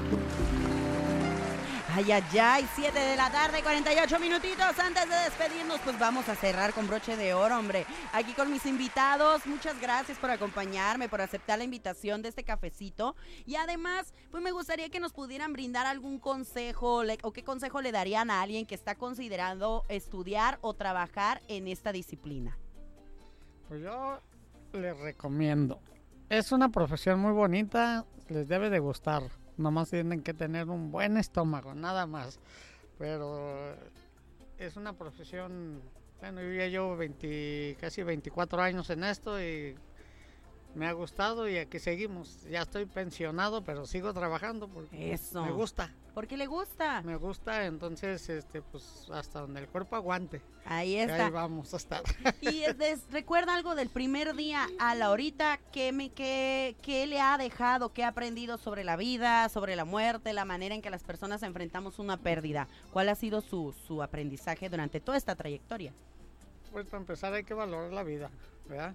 Ay, ay, ay, 7 de la tarde, 48 minutitos. Antes de despedirnos, pues vamos a cerrar con broche de oro, hombre. Aquí con mis invitados, muchas gracias por acompañarme, por aceptar la invitación de este cafecito. Y además, pues me gustaría que nos pudieran brindar algún consejo o qué consejo le darían a alguien que está considerando estudiar o trabajar en esta disciplina. Pues yo les recomiendo. Es una profesión muy bonita, les debe de gustar. Nomás tienen que tener un buen estómago, nada más. Pero es una profesión, bueno, yo ya llevo casi 24 años en esto y me ha gustado y aquí seguimos. Ya estoy pensionado, pero sigo trabajando porque Eso. me gusta. ¿Por qué le gusta? Me gusta, entonces, pues hasta donde el cuerpo aguante. Ahí está. Ahí vamos a estar. Y recuerda algo del primer día a la ahorita, ¿qué le ha dejado, qué ha aprendido sobre la vida, sobre la muerte, la manera en que las personas enfrentamos una pérdida? ¿Cuál ha sido su aprendizaje durante toda esta trayectoria? Pues para empezar hay que valorar la vida, ¿verdad?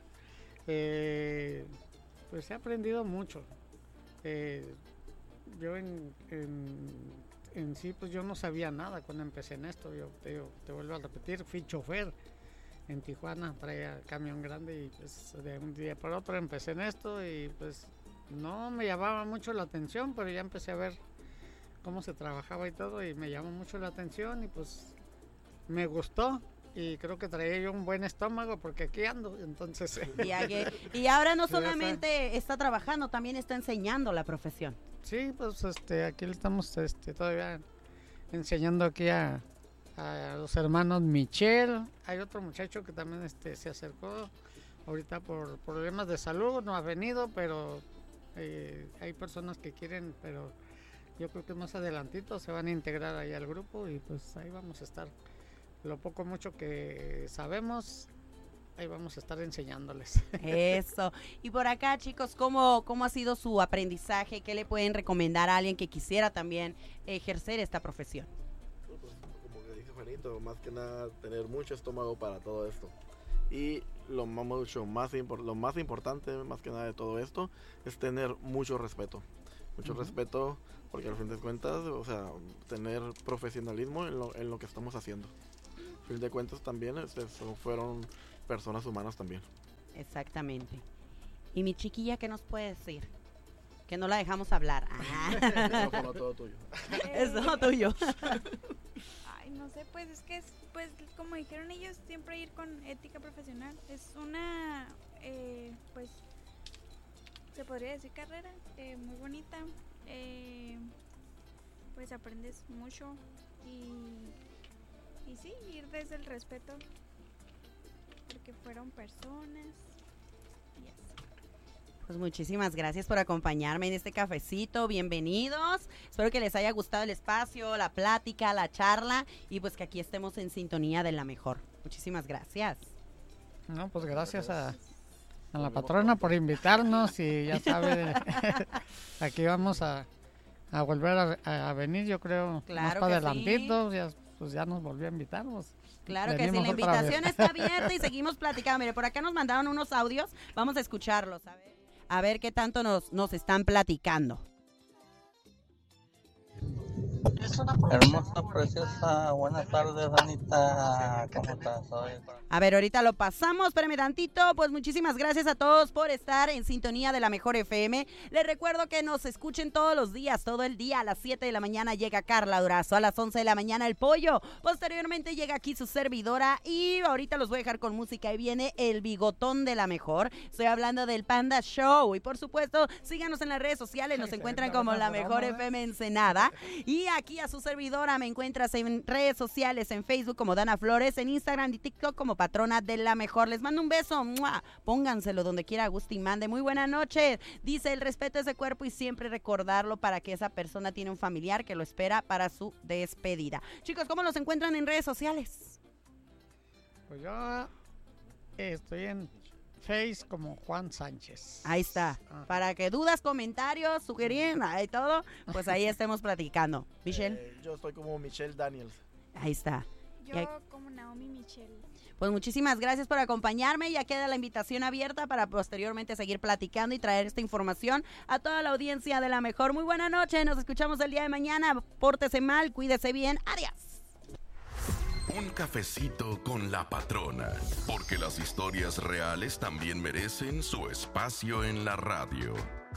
Pues he aprendido mucho. Yo en sí, pues yo no sabía nada cuando empecé en esto. Yo te vuelvo a repetir, fui chofer en Tijuana, traía camión grande y pues de un día para otro empecé en esto y pues no me llamaba mucho la atención, pero ya empecé a ver cómo se trabajaba y todo y me llamó mucho la atención y pues me gustó. Y creo que traía yo un buen estómago porque aquí ando, entonces... Y ahora no solamente está trabajando, también está enseñando la profesión. Sí, pues aquí le estamos todavía enseñando aquí a los hermanos Michel. Hay otro muchacho que también se acercó ahorita por problemas de salud, no ha venido, pero hay personas que quieren, pero yo creo que más adelantito se van a integrar ahí al grupo y pues ahí vamos a estar. Lo poco mucho que sabemos, ahí vamos a estar enseñándoles. Eso. Y por acá, chicos, ¿cómo ha sido su aprendizaje? ¿Qué le pueden recomendar a alguien que quisiera también ejercer esta profesión? Pues, como que dice Juanito, más que nada tener mucho estómago para todo esto. Y lo más importante, más que nada de todo esto, es tener mucho respeto. Mucho respeto, porque al fin de cuentas, o sea, tener profesionalismo en lo que estamos haciendo. Al fin de cuentas también fueron personas humanas también. Exactamente. Y mi chiquilla, ¿qué nos puede decir? Que no la dejamos hablar. Todo tuyo. Es todo tuyo. Ay, no sé, pues es que pues como dijeron ellos, siempre ir con ética profesional. Es una, pues, se podría decir carrera, muy bonita. Pues aprendes mucho y sí, ir desde el respeto, porque fueron personas y así. Pues muchísimas gracias por acompañarme en este cafecito, bienvenidos. Espero que les haya gustado el espacio, la plática, la charla y pues que aquí estemos en sintonía de la mejor. Muchísimas gracias. No, pues gracias a la patrona por invitarnos y ya sabe, aquí vamos a volver a venir, yo creo, claro más para que adelantito, sí. Pues ya nos volvió a invitarnos. Claro que sí, la invitación está abierta y seguimos platicando. Mire, por acá nos mandaron unos audios, vamos a escucharlos, a ver qué tanto nos están platicando. Hermosa, preciosa, buenas tardes, Anita, ¿cómo estás hoy? A ver, ahorita lo pasamos, espérame tantito. Pues muchísimas gracias a todos por estar en sintonía de la Mejor FM. Les recuerdo que nos escuchen todos los días, todo el día. A las 7 de la mañana llega Carla Durazo, a las 11 de la mañana El Pollo. Posteriormente llega aquí su servidora y ahorita los voy a dejar con música y viene el bigotón de la Mejor. Estoy hablando del Panda Show y por supuesto síganos en las redes sociales, nos encuentran como la Mejor FM Ensenada. Y aquí a su servidora me encuentras en redes sociales, en Facebook como Dana Flores, en Instagram y TikTok como Patrona de la Mejor. Les mando un beso, ¡mua! Pónganselo donde quiera guste y mande. Muy buena noche. Dice, el respeto es de cuerpo y siempre recordarlo para que esa persona tiene un familiar que lo espera para su despedida. Chicos, ¿cómo los encuentran en redes sociales? Pues yo estoy en Face como Juan Sánchez. Ahí está. Para que dudas, comentarios, sugerencias y todo, pues ahí estemos platicando. Michelle. Yo estoy como Michelle Daniels. Ahí está. Yo como Naomi Michelle. Pues muchísimas gracias por acompañarme. Ya queda la invitación abierta para posteriormente seguir platicando y traer esta información a toda la audiencia de La Mejor. Muy buena noche, nos escuchamos el día de mañana. Pórtese mal, cuídese bien. Adiós. Un cafecito con la patrona, porque las historias reales también merecen su espacio en la radio.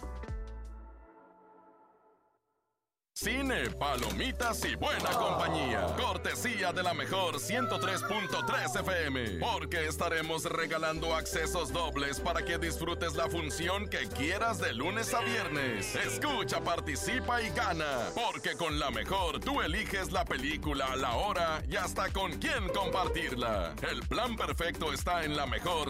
Cine, palomitas y buena compañía. Cortesía de La Mejor 103.3 FM. Porque estaremos regalando accesos dobles para que disfrutes la función que quieras de lunes a viernes. Escucha, participa y gana. Porque con La Mejor tú eliges la película, la hora y hasta con quién compartirla. El plan perfecto está en La Mejor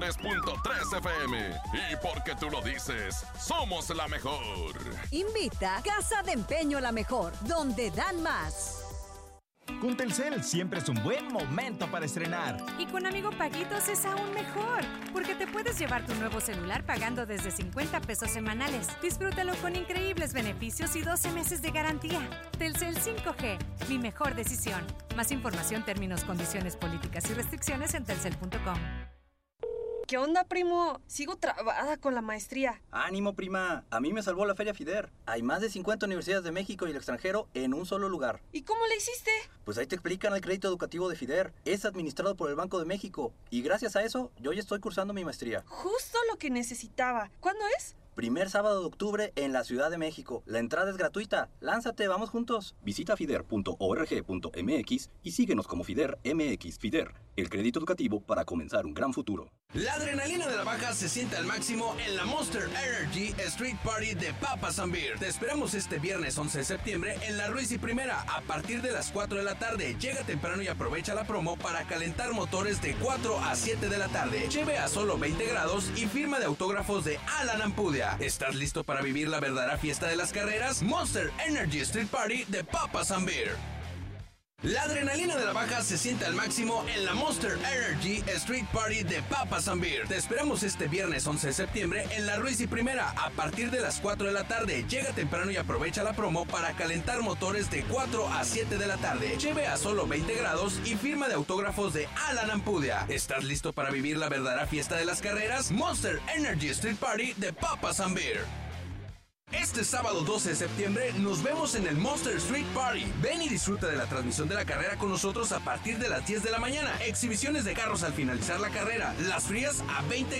103.3 FM. Y porque tú lo dices, somos La Mejor. Invita Casa de Empeño La Mejor, donde dan más. Con Telcel siempre es un buen momento para estrenar. Y con Amigo Paguitos es aún mejor, porque te puedes llevar tu nuevo celular pagando desde 50 pesos semanales. Disfrútalo con increíbles beneficios y 12 meses de garantía. Telcel 5G, mi mejor decisión. Más información, términos, condiciones, políticas y restricciones en telcel.com. ¿Qué onda, primo? Sigo trabada con la maestría. ¡Ánimo, prima! A mí me salvó la Feria FIDER. Hay más de 50 universidades de México y el extranjero en un solo lugar. ¿Y cómo le hiciste? Pues ahí te explican el crédito educativo de FIDER. Es administrado por el Banco de México. Y gracias a eso, yo ya estoy cursando mi maestría. Justo lo que necesitaba. ¿Cuándo es? Primer sábado de octubre en la Ciudad de México. La entrada es gratuita. Lánzate, vamos juntos. Visita fider.org.mx y síguenos como FIDER MX. FIDER, el crédito educativo para comenzar un gran futuro. La adrenalina de la baja se siente al máximo en la Monster Energy Street Party de Papas and Beer. Te esperamos este viernes 11 de septiembre en la Ruiz y Primera a partir de las 4 de la tarde. Llega temprano y aprovecha la promo para calentar motores de 4 a 7 de la tarde. Lleve a solo 20 grados y firma de autógrafos de Alan Ampudia. ¿Estás listo para vivir la verdadera fiesta de las carreras? Monster Energy Street Party de Papas and Beer. La adrenalina de la baja se siente al máximo en la Monster Energy Street Party de Papas and Beer. Te esperamos este viernes 11 de septiembre en la Ruiz y Primera a partir de las 4 de la tarde. Llega temprano y aprovecha la promo para calentar motores de 4 a 7 de la tarde. Lleve a solo 20 grados y firma de autógrafos de Alan Ampudia. ¿Estás listo para vivir la verdadera fiesta de las carreras? Monster Energy Street Party de Papas and Beer. Este sábado 12 de septiembre nos vemos en el Monster Street Party. Ven y disfruta de la transmisión de la carrera con nosotros a partir de las 10 de la mañana. Exhibiciones de carros al finalizar la carrera. Las frías a 20